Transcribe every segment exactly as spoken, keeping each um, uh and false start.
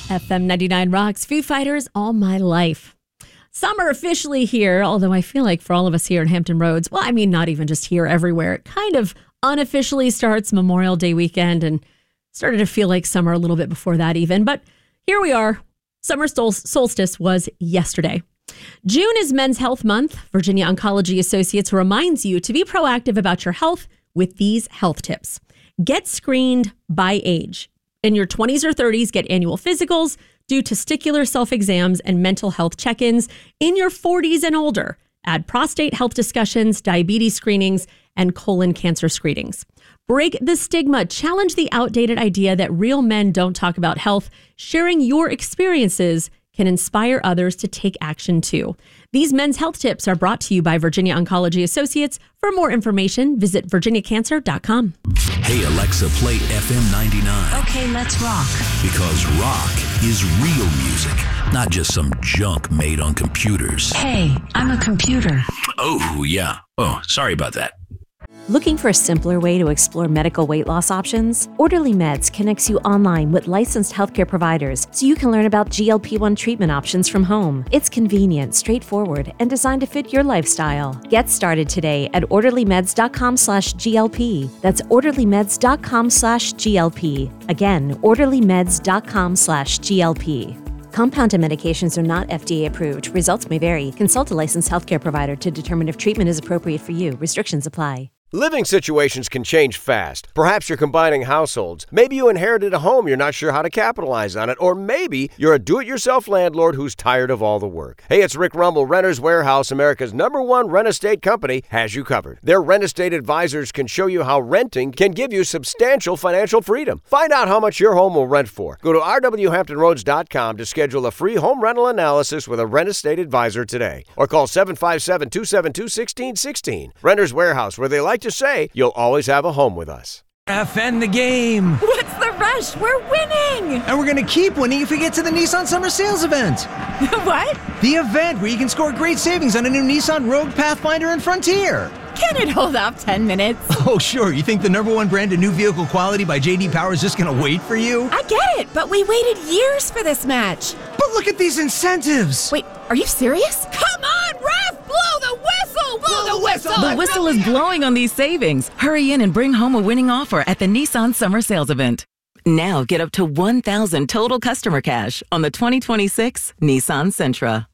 F M ninety-nine rocks, Foo Fighters, All My Life. Summer officially here, although I feel like for all of us here in Hampton Roads, well, I mean, not even just here, everywhere, it kind of unofficially starts Memorial Day weekend and started to feel like summer a little bit before that even. But here we are. Summer sol- solstice was yesterday. June is Men's Health Month. Virginia Oncology Associates reminds you to be proactive about your health with these health tips. Get screened by age. In your twenties or thirties, get annual physicals, do testicular self-exams and mental health check-ins. In your forties and older, add prostate health discussions, diabetes screenings, and colon cancer screenings. Break the stigma. Challenge the outdated idea that real men don't talk about health. Sharing your experiences can inspire others to take action too. These men's health tips are brought to you by Virginia Oncology Associates. For more information, visit virginia cancer dot com. Hey, Alexa, play F M ninety-nine. Okay, let's rock. Because rock is real music, not just some junk made on computers. Hey, I'm a computer. Oh, yeah. Oh, sorry about that. Looking for a simpler way to explore medical weight loss options? Orderly Meds connects you online with licensed healthcare providers so you can learn about G L P one treatment options from home. It's convenient, straightforward, and designed to fit your lifestyle. Get started today at orderlymeds.com slash GLP. That's orderlymeds.com slash GLP. Again, orderlymeds.com slash GLP. Compounded medications are not F D A approved. Results may vary. Consult a licensed healthcare provider to determine if treatment is appropriate for you. Restrictions apply. Living situations can change fast. Perhaps you're combining households. Maybe you inherited a home, you're not sure how to capitalize on it. Or maybe you're a do-it-yourself landlord who's tired of all the work. Hey, it's Rick Rumble. Renters Warehouse, America's number one rent estate company, has you covered. Their rent estate advisors can show you how renting can give you substantial financial freedom. Find out how much your home will rent for. Go to r w hampton roads dot com to schedule a free home rental analysis with a rent estate advisor today. Or call seven five seven, two seven two, one six one six. Renters Warehouse, where they like to say you'll always have a home with us. F N the game. What's the rush? We're winning. And we're going to keep winning if we get to the Nissan Summer Sales event. What? The event where you can score great savings on a new Nissan Rogue, Pathfinder, and Frontier. Can it hold off ten minutes? Oh, sure. You think the number one brand in new vehicle quality by J D Power is just going to wait for you? I get it, but we waited years for this match. But look at these incentives. Wait, are you serious? Come on, ref! Blow the whistle! Blow, blow the whistle! The whistle is blowing on these savings. Hurry in and bring home a winning offer at the Nissan Summer Sales event. Now get up to one thousand total customer cash on the twenty twenty-six Nissan Sentra.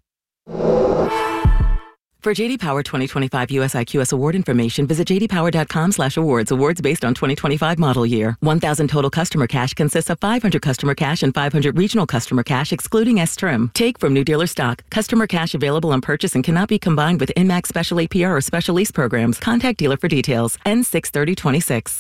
For J D Power twenty twenty-five U S I Q S award information, visit j d power dot com slash awards. Awards based on twenty twenty-five model year. one thousand total customer cash consists of five hundred customer cash and five hundred regional customer cash, excluding S-Trim. Take from new dealer stock. Customer cash available on purchase and cannot be combined with N MAX special A P R or special lease programs. Contact dealer for details. N six thirty twenty-six.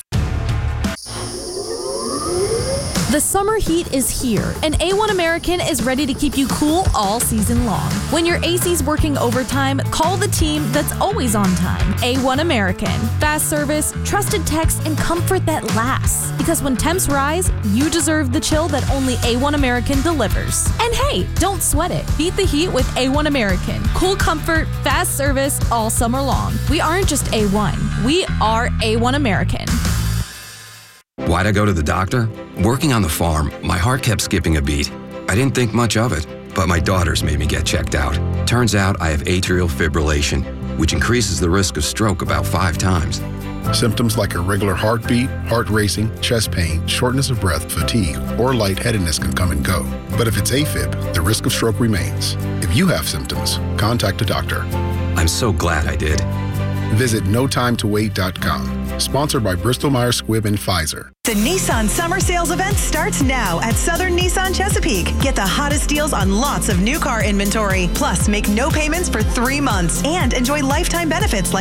The summer heat is here, and A one American is ready to keep you cool all season long. When your A C's working overtime, call the team that's always on time. A one American. Fast service, trusted techs, and comfort that lasts. Because when temps rise, you deserve the chill that only A one American delivers. And hey, don't sweat it. Beat the heat with A one American. Cool comfort, fast service all summer long. We aren't just A one. We are A one American. Why'd I go to the doctor? Working on the farm, my heart kept skipping a beat. I didn't think much of it, but my daughters made me get checked out. Turns out I have atrial fibrillation, which increases the risk of stroke about five times. Symptoms like irregular heartbeat, heart racing, chest pain, shortness of breath, fatigue, or lightheadedness can come and go. But if it's AFib, the risk of stroke remains. If you have symptoms, contact a doctor. I'm so glad I did. Visit no time to wait dot com. Sponsored by Bristol Myers Squibb and Pfizer. The Nissan Summer Sales event starts now at Southern Nissan Chesapeake. Get the hottest deals on lots of new car inventory. Plus, make no payments for three months and enjoy lifetime benefits like